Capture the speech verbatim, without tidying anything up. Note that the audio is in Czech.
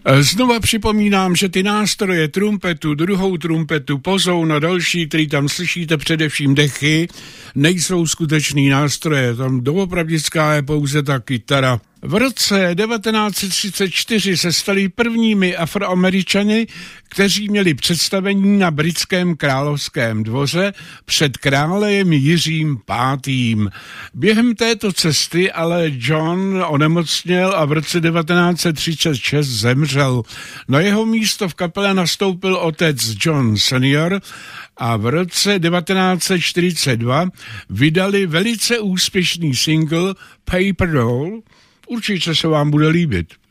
Znova připomínám, že ty nástroje trumpetu, druhou trumpetu, pozoun a další, který tam slyšíte, především dechy, nejsou skutečný nástroje. Tam doopravdická je pouze ta kytara. V roce devatenáct set třicet čtyři se stali prvními Afroameričany, kteří měli představení na britském královském dvoře před králem Jiřím pátým. Během této cesty ale John onemocněl a v roce devatenáct set třicet šest zemřel. Na jeho místo v kapele nastoupil otec John senior a v roce devatenáct set čtyřicet dva vydali velice úspěšný single Paper Doll. Určitě se vám bude líbit.